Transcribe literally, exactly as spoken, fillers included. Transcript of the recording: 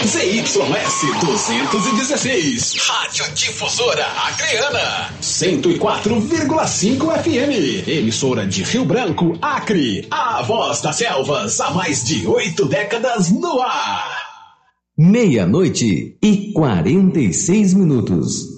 Z Y S duzentos e dezesseis. Rádio Difusora Acreana. cento e quatro vírgula cinco F M. Emissora de Rio Branco, Acre. A voz das selvas há mais de oito décadas no ar. Meia-noite e quarenta e seis minutos.